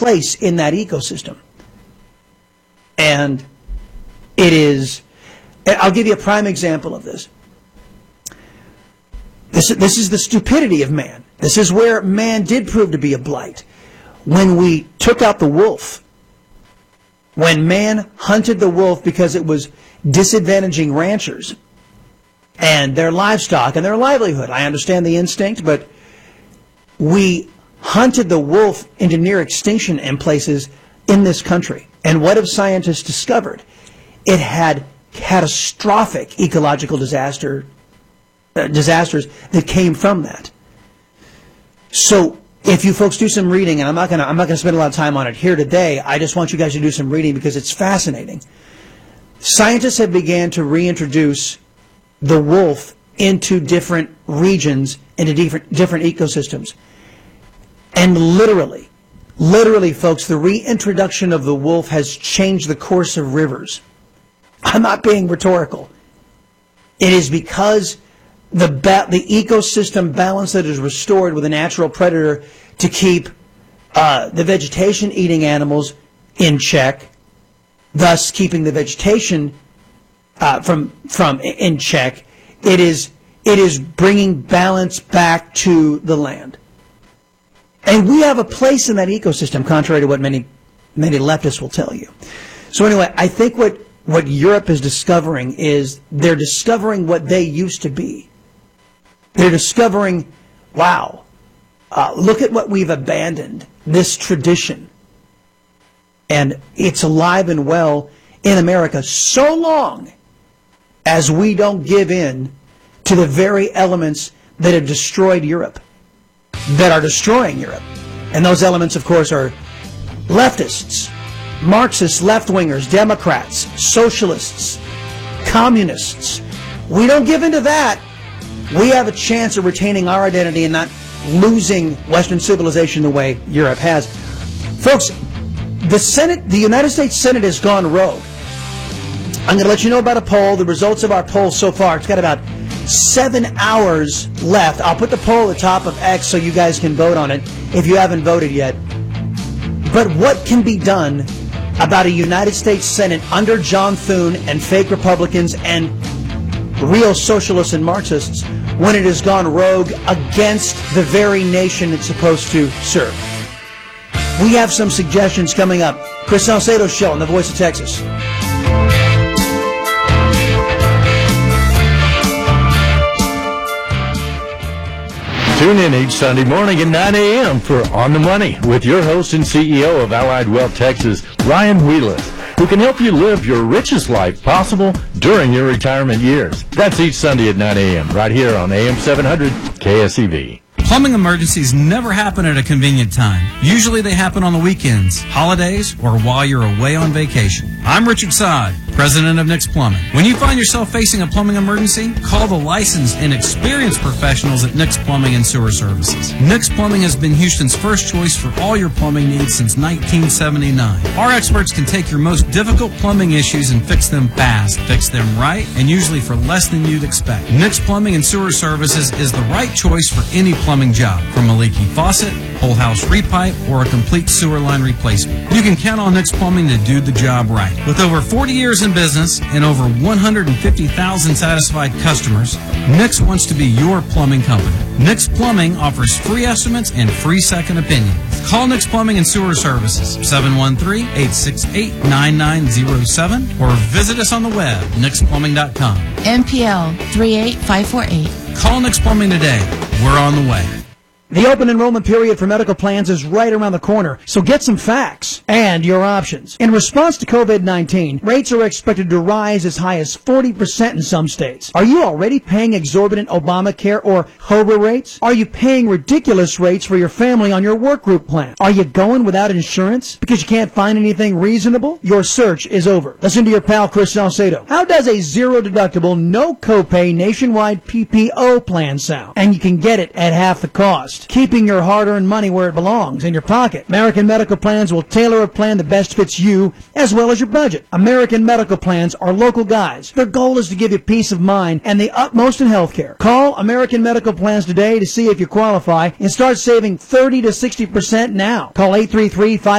place in that ecosystem. And it is, I'll give you a prime example of this. This is the stupidity of man. This is where man did prove to be a blight. When we took out the wolf, when man hunted the wolf because it was disadvantaging ranchers and their livestock and their livelihood. I understand the instinct, but we hunted the wolf into near extinction in places in this country. And what have scientists discovered? It had catastrophic ecological disasters that came from that. So if you folks do some reading, and I'm not gonna spend a lot of time on it here today, I just want you guys to do some reading because it's fascinating. Scientists have began to reintroduce the wolf into different regions, into different ecosystems. And literally, folks, the reintroduction of the wolf has changed the course of rivers. I'm not being rhetorical. It is because the ecosystem balance that is restored with a natural predator to keep the vegetation-eating animals in check, thus keeping the vegetation from in check. It is bringing balance back to the land. And we have a place in that ecosystem, contrary to what many leftists will tell you. So anyway, I think what Europe is discovering is they're discovering what they used to be. They're discovering, wow, look at what we've abandoned, this tradition. And it's alive and well in America so long as we don't give in to the very elements that have destroyed Europe, that are destroying Europe. And those elements, of course, are leftists, Marxists, left-wingers, Democrats, socialists, communists. We don't give in to that. We have a chance of retaining our identity and not losing Western civilization the way Europe has. Folks, the United States Senate has gone rogue. I'm going to let you know about a poll, the results of our poll so far. It's got about 7 hours left. I'll put the poll at the top of X so you guys can vote on it if you haven't voted yet. But what can be done about a United States Senate under John Thune and fake Republicans and real socialists and Marxists when it has gone rogue against the very nation it's supposed to serve? We have some suggestions coming up. Chris Salcedo Show on the Voice of Texas. Tune in each Sunday morning at 9 a.m. for On the Money with your host and CEO of Allied Wealth Texas, Ryan Wheelis, who can help you live your richest life possible during your retirement years. That's each Sunday at 9 a.m. right here on AM 700 KSEV. Plumbing emergencies never happen at a convenient time. Usually they happen on the weekends, holidays, or while you're away on vacation. I'm Richard Sod, president of Nick's Plumbing. When you find yourself facing a plumbing emergency, call the licensed and experienced professionals at Nick's Plumbing and Sewer Services. Nick's Plumbing has been Houston's first choice for all your plumbing needs since 1979. Our experts can take your most difficult plumbing issues and fix them fast, fix them right, and usually for less than you'd expect. Nick's Plumbing and Sewer Services is the right choice for any plumbing job, from a leaky faucet, whole house repipe, or a complete sewer line replacement. You can count on Nick's Plumbing to do the job right. With over 40 years in business and over 150,000 satisfied customers, Nick's wants to be your plumbing company. Nick's Plumbing offers free estimates and free second opinions. Call Nick's Plumbing and Sewer Services, 713-868-9907, or visit us on the web, nicksplumbing.com. MPL 38548. Call Nick's Plumbing today. We're on the way. The open enrollment period for medical plans is right around the corner, so get some facts and your options. In response to COVID-19, rates are expected to rise as high as 40% in some states. Are you already paying exorbitant Obamacare or HOBA rates? Are you paying ridiculous rates for your family on your work group plan? Are you going without insurance because you can't find anything reasonable? Your search is over. Listen to your pal Chris Salcedo. How does a zero-deductible, no-copay nationwide PPO plan sound? And you can get it at half the cost, keeping your hard-earned money where it belongs, in your pocket. American Medical Plans will tailor a plan that best fits you as well as your budget. American Medical Plans are local guys. Their goal is to give you peace of mind and the utmost in healthcare. Call American Medical Plans today to see if you qualify and start saving 30 to 60% now. Call 833-5